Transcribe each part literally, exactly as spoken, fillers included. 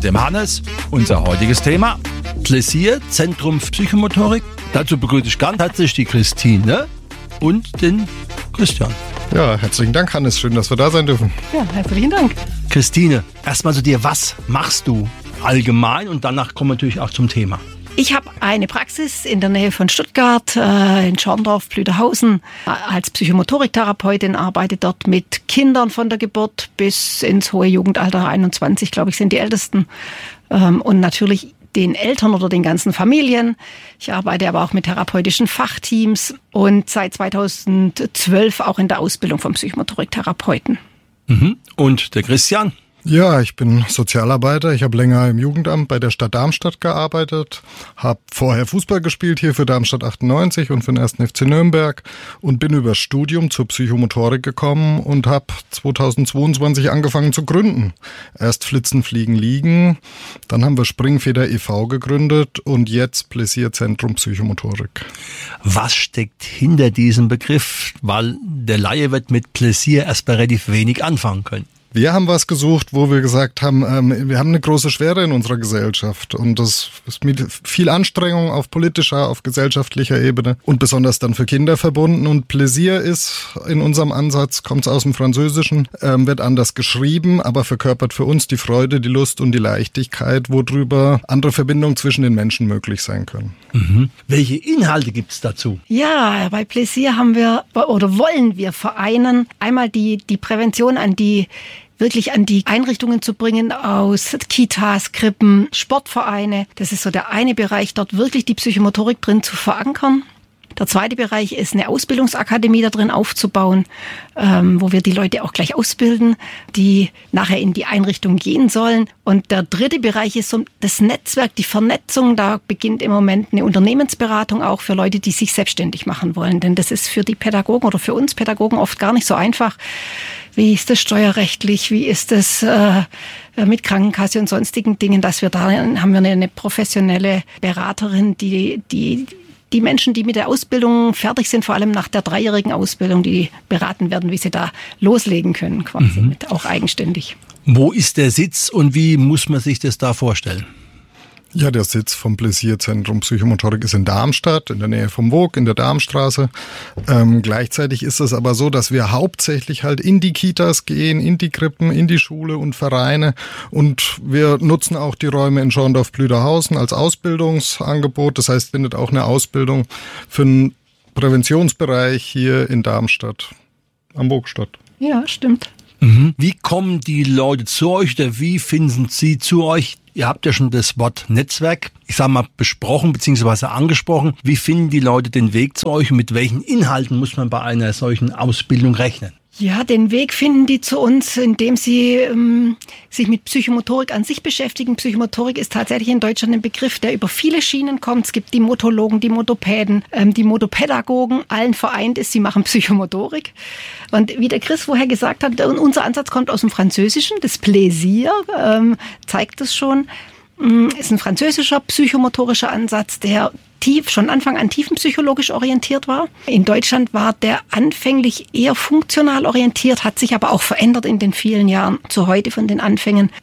dem Hannes. Unser heutiges Thema: Pläsier, Zentrum Psychomotorik. Dazu begrüße ich ganz herzlich die Christine und den Christian. Ja, herzlichen Dank, Hannes. Schön, dass wir da sein dürfen. Ja, herzlichen Dank. Christine, erstmal zu dir. Was machst du allgemein? Und danach kommen wir natürlich auch zum Thema. Ich habe eine Praxis in der Nähe von Stuttgart, äh, in Schorndorf, Blüderhausen, als Psychomotoriktherapeutin, arbeite dort mit Kindern von der Geburt bis ins hohe Jugendalter, einundzwanzig, glaube ich, sind die Ältesten. Ähm, und natürlich den Eltern oder den ganzen Familien. Ich arbeite aber auch mit therapeutischen Fachteams und seit zweitausendzwölf auch in der Ausbildung vom Psychomotoriktherapeuten. Mhm. Und der Christian? Ja, ich bin Sozialarbeiter. Ich habe länger im Jugendamt bei der Stadt Darmstadt gearbeitet, habe vorher Fußball gespielt hier für Darmstadt achtundneunzig und für den ersten F C Nürnberg und bin über Studium zur Psychomotorik gekommen und habe zweitausendzweiundzwanzig angefangen zu gründen. Erst Flitzen, Fliegen, Liegen, dann haben wir Springfeder e V gegründet und jetzt Pläsier Zentrum Psychomotorik. Was steckt hinter diesem Begriff? Weil der Laie wird mit Pläsier erstmal relativ wenig anfangen können. Wir haben was gesucht, wo wir gesagt haben, ähm, wir haben eine große Schwere in unserer Gesellschaft und das ist mit viel Anstrengung auf politischer, auf gesellschaftlicher Ebene und besonders dann für Kinder verbunden. Und Pläsier ist in unserem Ansatz, kommt aus dem Französischen, ähm, wird anders geschrieben, aber verkörpert für uns die Freude, die Lust und die Leichtigkeit, worüber andere Verbindungen zwischen den Menschen möglich sein können. Mhm. Welche Inhalte gibt es dazu? Ja, bei Pläsier haben wir oder wollen wir vereinen einmal die, die Prävention an die wirklich an die Einrichtungen zu bringen aus Kitas, Krippen, Sportvereine. Das ist so der eine Bereich, dort wirklich die Psychomotorik drin zu verankern. Der zweite Bereich ist eine Ausbildungsakademie da drin aufzubauen, ähm, wo wir die Leute auch gleich ausbilden, die nachher in die Einrichtung gehen sollen. Und der dritte Bereich ist so das Netzwerk, die Vernetzung. Da beginnt im Moment eine Unternehmensberatung auch für Leute, die sich selbstständig machen wollen. Denn das ist für die Pädagogen oder für uns Pädagogen oft gar nicht so einfach. Wie ist das steuerrechtlich? Wie ist das äh, mit Krankenkasse und sonstigen Dingen? Dass wir da haben wir eine, eine professionelle Beraterin, die die die Menschen, die mit der Ausbildung fertig sind, vor allem nach der dreijährigen Ausbildung, die beraten werden, wie sie da loslegen können, quasi mhm. mit, auch eigenständig. Wo ist der Sitz und wie muss man sich das da vorstellen? Ja, der Sitz vom Pläsier Zentrum Psychomotorik ist in Darmstadt, in der Nähe vom Vogt, in der Darmstraße. Ähm, gleichzeitig ist es aber so, dass wir hauptsächlich halt in die Kitas gehen, in die Krippen, in die Schule und Vereine. Und wir nutzen auch die Räume in Schorndorf-Blüderhausen als Ausbildungsangebot. Das heißt, findet auch eine Ausbildung für einen Präventionsbereich hier in Darmstadt am Vogt statt. Ja, stimmt. Mhm. Wie kommen die Leute zu euch oder wie finden sie zu euch? Ihr habt ja schon das Wort Netzwerk, ich sag mal, besprochen bzw. angesprochen. Wie finden die Leute den Weg zu euch und mit welchen Inhalten muss man bei einer solchen Ausbildung rechnen? Ja, den Weg finden die zu uns, indem sie ähm, sich mit Psychomotorik an sich beschäftigen. Psychomotorik ist tatsächlich in Deutschland ein Begriff, der über viele Schienen kommt. Es gibt die Motologen, die Motopäden, ähm, die Motopädagogen. Allen vereint ist, sie machen Psychomotorik. Und wie der Chris vorher gesagt hat, unser Ansatz kommt aus dem Französischen. Das Pläsier ähm, zeigt es schon. Ist ein französischer psychomotorischer Ansatz, der tief, schon Anfang an tiefenpsychologisch orientiert war. In Deutschland war der anfänglich eher funktional orientiert, hat sich aber auch verändert in den vielen Jahren zu heute von den Anfängen.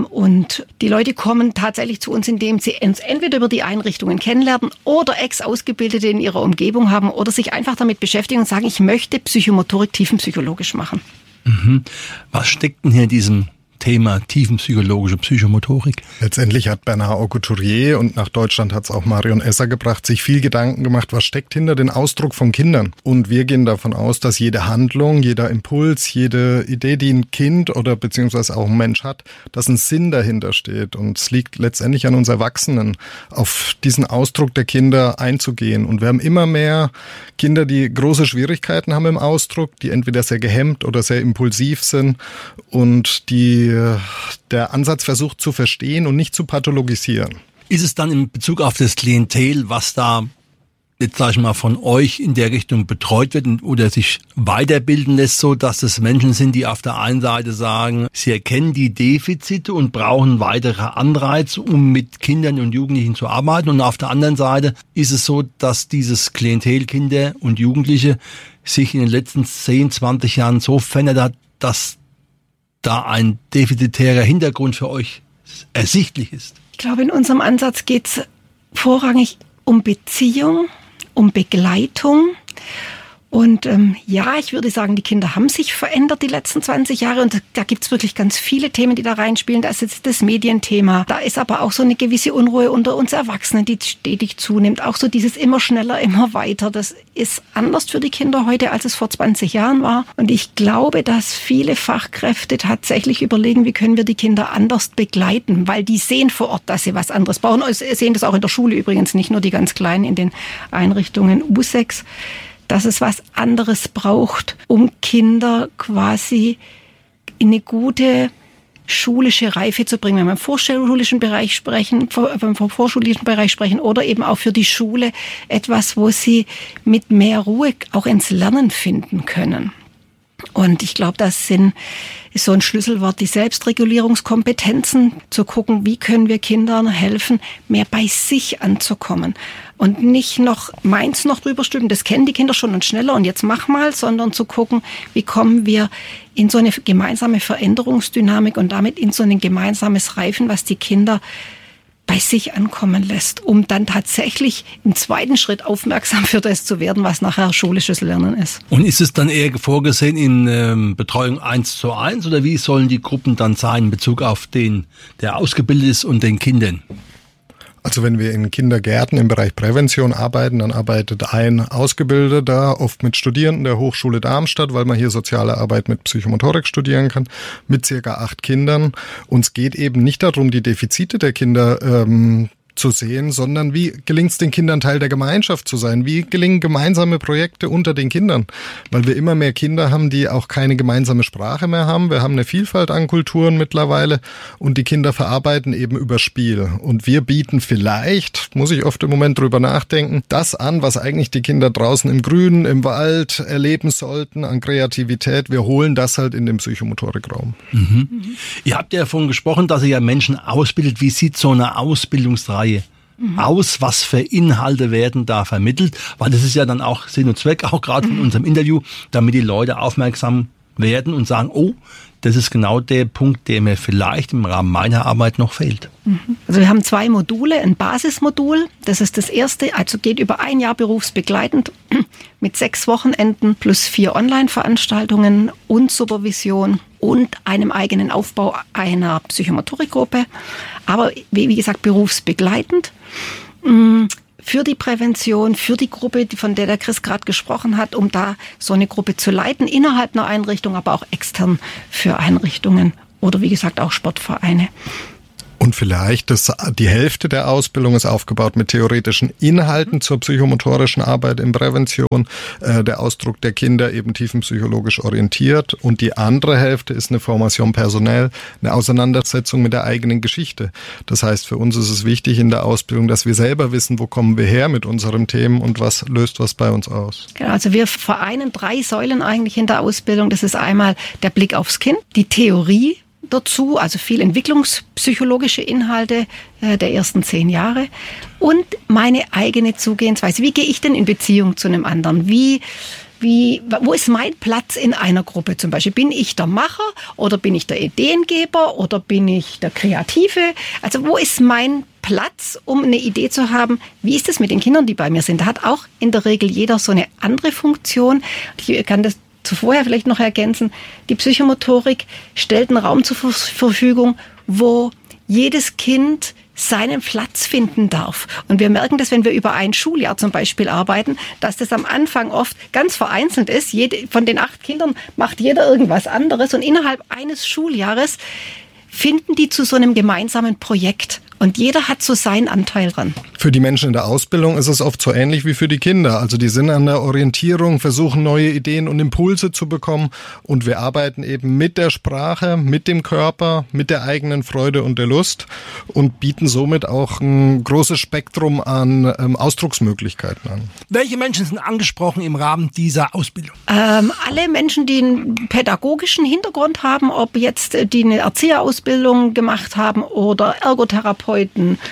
Und die Leute kommen tatsächlich zu uns, indem sie uns entweder über die Einrichtungen kennenlernen oder Ex-Ausgebildete in ihrer Umgebung haben oder sich einfach damit beschäftigen und sagen, ich möchte Psychomotorik tiefenpsychologisch machen. Mhm. Was steckt denn hier in diesem Thema tiefenpsychologische Psychomotorik? Letztendlich hat Bernard Aucouturier und nach Deutschland hat es auch Marion Esser gebracht, sich viel Gedanken gemacht, was steckt hinter den Ausdruck von Kindern. Und wir gehen davon aus, dass jede Handlung, jeder Impuls, jede Idee, die ein Kind oder beziehungsweise auch ein Mensch hat, dass ein Sinn dahinter steht. Und es liegt letztendlich an uns Erwachsenen, auf diesen Ausdruck der Kinder einzugehen. Und wir haben immer mehr Kinder, die große Schwierigkeiten haben im Ausdruck, die entweder sehr gehemmt oder sehr impulsiv sind und die der Ansatz versucht zu verstehen und nicht zu pathologisieren. Ist es dann in Bezug auf das Klientel, was da jetzt sage ich mal von euch in der Richtung betreut wird oder sich weiterbilden lässt, so dass es Menschen sind, die auf der einen Seite sagen, sie erkennen die Defizite und brauchen weitere Anreize, um mit Kindern und Jugendlichen zu arbeiten, und auf der anderen Seite ist es so, dass dieses Klientel Kinder und Jugendliche sich in den letzten zehn, zwanzig Jahren so verändert hat, dass da ein defizitärer Hintergrund für euch ersichtlich ist? Ich glaube, in unserem Ansatz geht es vorrangig um Beziehung, um Begleitung. Und ähm, ja, ich würde sagen, die Kinder haben sich verändert die letzten zwanzig Jahre und da gibt's wirklich ganz viele Themen, die da reinspielen. Da ist jetzt das Medienthema, da ist aber auch so eine gewisse Unruhe unter uns Erwachsenen, die stetig zunimmt. Auch so dieses immer schneller, immer weiter, das ist anders für die Kinder heute, als es vor zwanzig Jahren war. Und ich glaube, dass viele Fachkräfte tatsächlich überlegen, wie können wir die Kinder anders begleiten, weil die sehen vor Ort, dass sie was anderes brauchen. Sie sehen das auch in der Schule übrigens, nicht nur die ganz Kleinen in den Einrichtungen U sechs. Dass es was anderes braucht, um Kinder quasi in eine gute schulische Reife zu bringen. Wenn wir im vorschulischen Bereich sprechen, vom vorschulischen Bereich sprechen oder eben auch für die Schule etwas, wo sie mit mehr Ruhe auch ins Lernen finden können. Und ich glaube, das sind, ist so ein Schlüsselwort, die Selbstregulierungskompetenzen, zu gucken, wie können wir Kindern helfen, mehr bei sich anzukommen. Und nicht noch meins noch drüber stülpen, das kennen die Kinder schon und schneller und jetzt mach mal, sondern zu gucken, wie kommen wir in so eine gemeinsame Veränderungsdynamik und damit in so ein gemeinsames Reifen, was die Kinder bei sich ankommen lässt, um dann tatsächlich im zweiten Schritt aufmerksam für das zu werden, was nachher schulisches Lernen ist. Und ist es dann eher vorgesehen in ähm, Betreuung eins zu eins oder wie sollen die Gruppen dann sein in Bezug auf den, der ausgebildet ist und den Kindern? Also wenn wir in Kindergärten im Bereich Prävention arbeiten, dann arbeitet ein Ausgebildeter, oft mit Studierenden der Hochschule Darmstadt, weil man hier soziale Arbeit mit Psychomotorik studieren kann, mit circa acht Kindern. Uns geht eben nicht darum, die Defizite der Kinder ähm, zu sehen, sondern wie gelingt es den Kindern, Teil der Gemeinschaft zu sein? Wie gelingen gemeinsame Projekte unter den Kindern? Weil wir immer mehr Kinder haben, die auch keine gemeinsame Sprache mehr haben. Wir haben eine Vielfalt an Kulturen mittlerweile und die Kinder verarbeiten eben über Spiel. Und wir bieten vielleicht, muss ich oft im Moment drüber nachdenken, das an, was eigentlich die Kinder draußen im Grünen, im Wald erleben sollten an Kreativität. Wir holen das halt in den Psychomotorikraum. Mhm. Mhm. Ihr habt ja davon gesprochen, dass ihr ja Menschen ausbildet. Wie sieht so eine Ausbildungsreihe Mhm. aus, was für Inhalte werden da vermittelt, weil das ist ja dann auch Sinn und Zweck, auch gerade von mhm. unserem Interview, damit die Leute aufmerksam werden und sagen, oh, das ist genau der Punkt, der mir vielleicht im Rahmen meiner Arbeit noch fehlt. Also wir haben zwei Module, ein Basismodul, das ist das erste, also geht über ein Jahr berufsbegleitend mit sechs Wochenenden plus vier Online-Veranstaltungen und Supervision und einem eigenen Aufbau einer Psychomotorikgruppe, aber wie gesagt berufsbegleitend. Für die Prävention, für die Gruppe, von der der Chris gerade gesprochen hat, um da so eine Gruppe zu leiten, innerhalb einer Einrichtung, aber auch extern für Einrichtungen oder wie gesagt auch Sportvereine. Und vielleicht das, die Hälfte der Ausbildung ist aufgebaut mit theoretischen Inhalten zur psychomotorischen Arbeit in Prävention, äh, der Ausdruck der Kinder eben tiefenpsychologisch orientiert. Und die andere Hälfte ist eine Formation personell, eine Auseinandersetzung mit der eigenen Geschichte. Das heißt, für uns ist es wichtig in der Ausbildung, dass wir selber wissen, wo kommen wir her mit unseren Themen und was löst was bei uns aus. Genau, also wir vereinen drei Säulen eigentlich in der Ausbildung. Das ist einmal der Blick aufs Kind, die Theorie dazu, also viel entwicklungspsychologische Inhalte äh, der ersten zehn Jahre und meine eigene Zugehensweise. Wie gehe ich denn in Beziehung zu einem anderen? Wie, wie, wo ist mein Platz in einer Gruppe zum Beispiel? Bin ich der Macher oder bin ich der Ideengeber oder bin ich der Kreative? Also wo ist mein Platz, um eine Idee zu haben, wie ist es mit den Kindern, die bei mir sind? Da hat auch in der Regel jeder so eine andere Funktion. Ich kann das Vorher vielleicht noch ergänzen, die Psychomotorik stellt einen Raum zur Verfügung, wo jedes Kind seinen Platz finden darf. Und wir merken das, wenn wir über ein Schuljahr zum Beispiel arbeiten, dass das am Anfang oft ganz vereinzelt ist. Jede, von den acht Kindern macht jeder irgendwas anderes und innerhalb eines Schuljahres finden die zu so einem gemeinsamen Projekt. Und jeder hat so seinen Anteil dran. Für die Menschen in der Ausbildung ist es oft so ähnlich wie für die Kinder. Also die sind an der Orientierung, versuchen neue Ideen und Impulse zu bekommen. Und wir arbeiten eben mit der Sprache, mit dem Körper, mit der eigenen Freude und der Lust und bieten somit auch ein großes Spektrum an ähm, Ausdrucksmöglichkeiten an. Welche Menschen sind angesprochen im Rahmen dieser Ausbildung? Ähm, alle Menschen, die einen pädagogischen Hintergrund haben, ob jetzt die eine Erzieherausbildung gemacht haben oder Ergotherapeuten,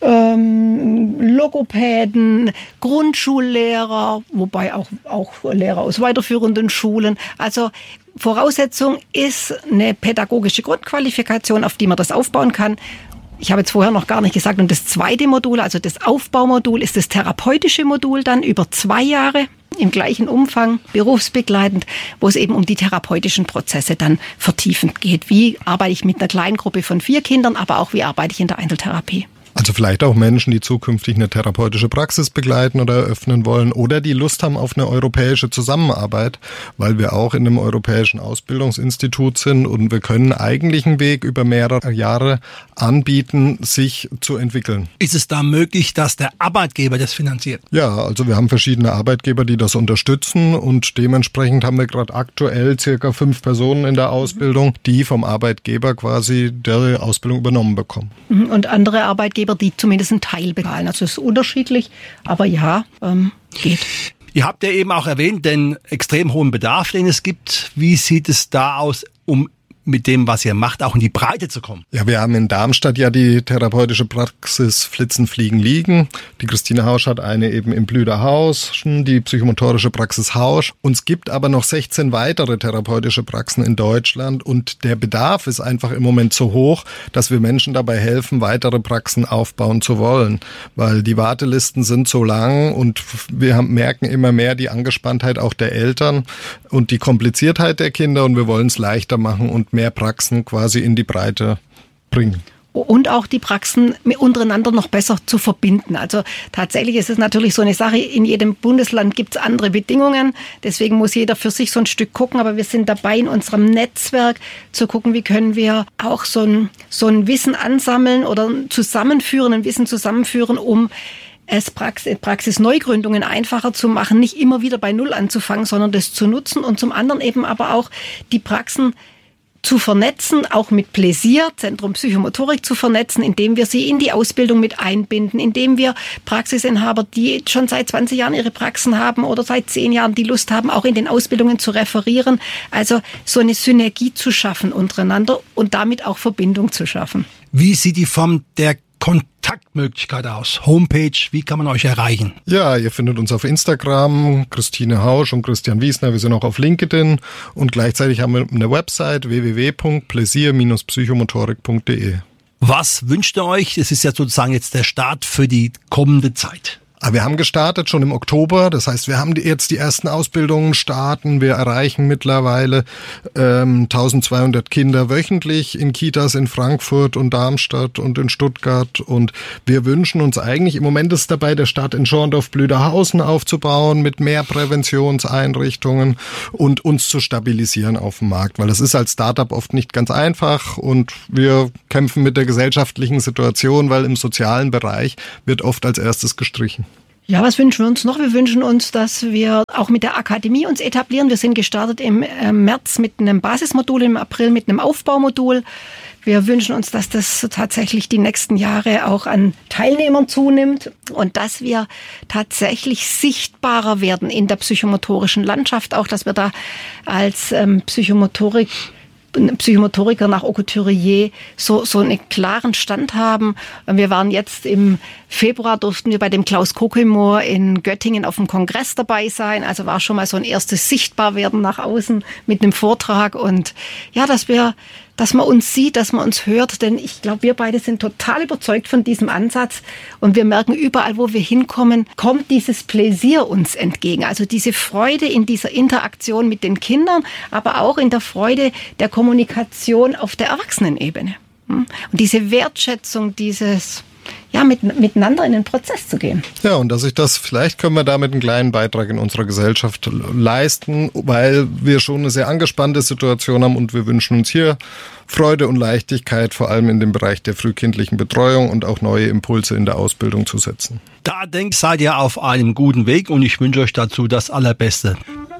ähm, Logopäden, Grundschullehrer, wobei auch, auch Lehrer aus weiterführenden Schulen. Also Voraussetzung ist eine pädagogische Grundqualifikation, auf die man das aufbauen kann. Ich habe jetzt vorher noch gar nicht gesagt, und das zweite Modul, also das Aufbaumodul, ist das therapeutische Modul dann über zwei Jahre im gleichen Umfang, berufsbegleitend, wo es eben um die therapeutischen Prozesse dann vertiefend geht. Wie arbeite ich mit einer kleinen Gruppe von vier Kindern, aber auch wie arbeite ich in der Einzeltherapie. Also vielleicht auch Menschen, die zukünftig eine therapeutische Praxis begleiten oder eröffnen wollen oder die Lust haben auf eine europäische Zusammenarbeit, weil wir auch in einem europäischen Ausbildungsinstitut sind und wir können eigentlich einen Weg über mehrere Jahre anbieten, sich zu entwickeln. Ist es da möglich, dass der Arbeitgeber das finanziert? Ja, also wir haben verschiedene Arbeitgeber, die das unterstützen und dementsprechend haben wir gerade aktuell circa fünf Personen in der Ausbildung, die vom Arbeitgeber quasi der Ausbildung übernommen bekommen. Und andere Arbeitgeber, die zumindest einen Teil bezahlen. Also es ist unterschiedlich, aber ja, ähm, geht. Ihr habt ja eben auch erwähnt, den extrem hohen Bedarf, den es gibt. Wie sieht es da aus, um mit dem, was ihr macht, auch in die Breite zu kommen? Ja, wir haben in Darmstadt ja die therapeutische Praxis Flitzen, Fliegen, Liegen. Die Christine Hausch hat eine eben im Blüderhaus, die psychomotorische Praxis Hausch. Und es gibt aber noch sechzehn weitere therapeutische Praxen in Deutschland und der Bedarf ist einfach im Moment so hoch, dass wir Menschen dabei helfen, weitere Praxen aufbauen zu wollen, weil die Wartelisten sind so lang und wir haben, merken immer mehr die Angespanntheit auch der Eltern und die Kompliziertheit der Kinder und wir wollen es leichter machen und mehr Praxen quasi in die Breite bringen. Und auch die Praxen untereinander noch besser zu verbinden. Also tatsächlich ist es natürlich so eine Sache, in jedem Bundesland gibt es andere Bedingungen. Deswegen muss jeder für sich so ein Stück gucken. Aber wir sind dabei, in unserem Netzwerk zu gucken, wie können wir auch so ein, so ein Wissen ansammeln oder zusammenführen, ein Wissen zusammenführen, um es Praxis, Praxisneugründungen einfacher zu machen, nicht immer wieder bei Null anzufangen, sondern das zu nutzen und zum anderen eben aber auch die Praxen zu vernetzen, auch mit Pläsier, Zentrum Psychomotorik zu vernetzen, indem wir sie in die Ausbildung mit einbinden, indem wir Praxisinhaber, die schon seit zwanzig Jahren ihre Praxen haben oder seit zehn Jahren die Lust haben, auch in den Ausbildungen zu referieren. Also so eine Synergie zu schaffen untereinander und damit auch Verbindung zu schaffen. Wie sieht die Form der Kontaktmöglichkeit aus? Homepage, wie kann man euch erreichen? Ja, ihr findet uns auf Instagram, Christine Hausch und Christian Wiesner. Wir sind auch auf LinkedIn und gleichzeitig haben wir eine Website w w w punkt pläsier Bindestrich psychomotorik punkt d e. Was wünscht ihr euch? Es ist ja sozusagen jetzt der Start für die kommende Zeit. Aber wir haben gestartet schon im Oktober, das heißt, wir haben jetzt die ersten Ausbildungen starten. Wir erreichen mittlerweile ähm, eintausendzweihundert Kinder wöchentlich in Kitas in Frankfurt und Darmstadt und in Stuttgart. Und wir wünschen uns eigentlich, im Moment ist dabei, der Start in Schorndorf-Blüderhausen aufzubauen mit mehr Präventionseinrichtungen und uns zu stabilisieren auf dem Markt. Weil das ist als Startup oft nicht ganz einfach und wir kämpfen mit der gesellschaftlichen Situation, weil im sozialen Bereich wird oft als erstes gestrichen. Ja, was wünschen wir uns noch? Wir wünschen uns, dass wir auch mit der Akademie uns etablieren. Wir sind gestartet im März mit einem Basismodul, im April mit einem Aufbaumodul. Wir wünschen uns, dass das tatsächlich die nächsten Jahre auch an Teilnehmern zunimmt und dass wir tatsächlich sichtbarer werden in der psychomotorischen Landschaft. Auch, dass wir da als ähm, Psychomotorik Psychomotoriker nach Aucouturier so, so einen klaren Stand haben. Wir waren jetzt im Februar, durften wir bei dem Klaus Kokelmoor in Göttingen auf dem Kongress dabei sein. Also war schon mal so ein erstes Sichtbarwerden nach außen mit einem Vortrag und ja, dass wir, dass man uns sieht, dass man uns hört, denn ich glaube, wir beide sind total überzeugt von diesem Ansatz und wir merken überall, wo wir hinkommen, kommt dieses Pläsier uns entgegen. Also diese Freude in dieser Interaktion mit den Kindern, aber auch in der Freude der Kommunikation auf der Erwachsenenebene. Und diese Wertschätzung, dieses ja, mit, miteinander in den Prozess zu gehen. Ja, und dass ich das, vielleicht können wir damit einen kleinen Beitrag in unserer Gesellschaft leisten, weil wir schon eine sehr angespannte Situation haben und wir wünschen uns hier Freude und Leichtigkeit, vor allem in dem Bereich der frühkindlichen Betreuung und auch neue Impulse in der Ausbildung zu setzen. Da denkt, seid ihr auf einem guten Weg und ich wünsche euch dazu das Allerbeste.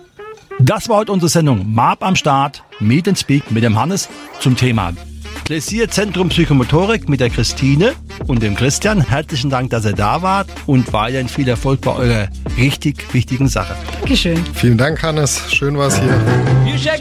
Das war heute unsere Sendung M A P am Start, Meet and Speak mit dem Hannes zum Thema Pläsier Zentrum Psychomotorik mit der Christine und dem Christian. Herzlichen Dank, dass ihr da wart und weiterhin viel Erfolg bei eurer richtig wichtigen Sache. Dankeschön. Vielen Dank, Hannes. Schön war's hier.